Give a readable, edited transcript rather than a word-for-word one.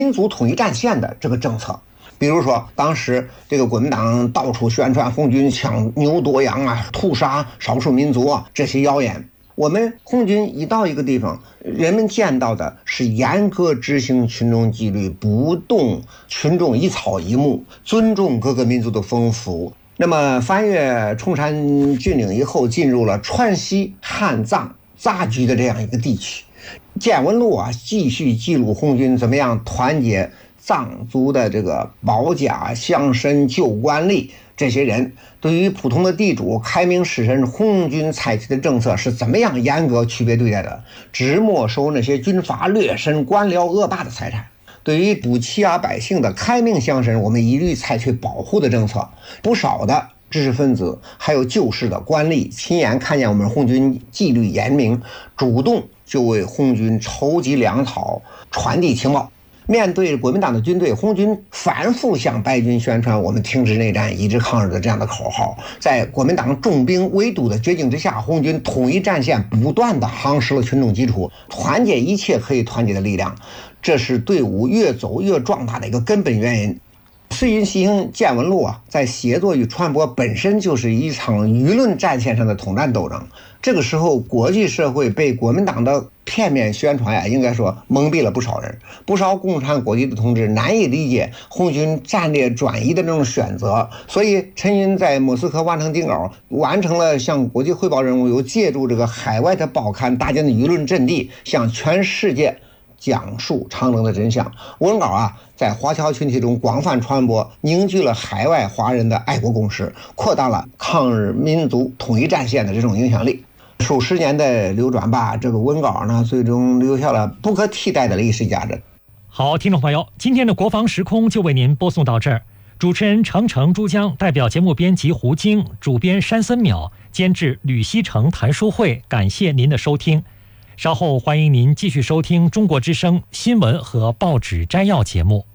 民族统一战线的这个政策。比如说，当时这个国民党到处宣传红军抢牛夺羊啊、屠杀少数民族啊这些谣言。我们红军一到一个地方，人们见到的是严格执行群众纪律，不动群众一草一木，尊重各个民族的风俗。那么翻越崇山峻岭以后，进入了川西汉藏杂居的这样一个地区。见闻录啊，继续记录红军怎么样团结藏族的这个保甲乡绅旧官吏这些人，对于普通的地主开明士绅，红军采取的政策是怎么样严格区别对待的，只没收那些军阀劣绅官僚恶霸的财产。对于不欺压百姓的开明乡绅，我们一律采取保护的政策。不少的知识分子还有旧式的官吏亲眼看见我们红军纪律严明，主动就为红军筹集粮草，传递情报。面对国民党的军队，红军反复向白军宣传我们停止内战、一直抗日的这样的口号。在国民党重兵围堵的绝境之下，红军统一战线不断的夯实了群众基础，团结一切可以团结的力量，这是队伍越走越壮大的一个根本原因。燧云西行见闻录啊，在写作与传播本身就是一场舆论战线上的统战斗争。这个时候，国际社会被国民党的片面宣传呀，应该说蒙蔽了不少人。不少共产国际的同志难以理解红军战略转移的这种选择，所以陈云在莫斯科完成定稿，完成了向国际汇报任务，又借助这个海外的报刊搭建的舆论阵地，向全世界讲述长征的真相。文稿啊，在华侨群体中广泛传播，凝聚了海外华人的爱国共识，扩大了抗日民族统一战线的这种影响力。数十年的流转吧，这个文稿呢，最终留下了不可替代的历史价值。 好，听众朋友，今天的国防时空就为您播送到这儿。主持人程程、珠江，代表节目编辑胡晶，主编山森淼，监制吕锡成、谭书慧，感谢您的收听。稍后欢迎您继续收听中国之声新闻和报纸摘要节目。